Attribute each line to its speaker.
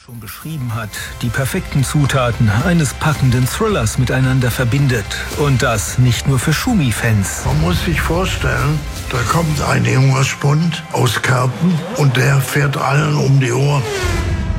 Speaker 1: schon beschrieben hat, die perfekten Zutaten eines packenden Thrillers miteinander verbindet. Und das nicht nur für Schumi-Fans.
Speaker 2: Man muss sich vorstellen, da kommt ein junger Spund aus Kerpen und der fährt allen um die Ohren.